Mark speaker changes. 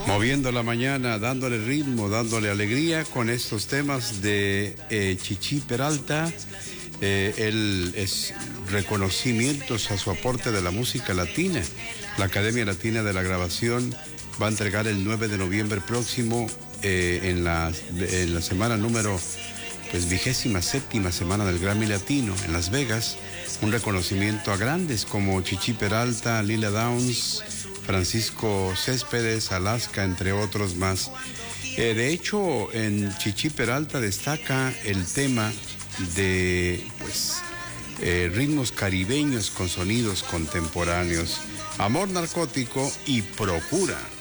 Speaker 1: Moviendo la mañana, dándole ritmo, dándole alegría con estos temas de Chichi Peralta. Él es reconocimientos a su aporte de la música latina. La Academia Latina de la Grabación va a entregar el 9 de noviembre próximo, en la semana número 27ª semana del Grammy Latino en Las Vegas, un reconocimiento a grandes como Chichi Peralta, Lila Downs, Francisco Céspedes, Alaska, entre otros más. De hecho, en Chichi Peralta destaca el tema de ritmos caribeños con sonidos contemporáneos, Amor Narcótico y Procura.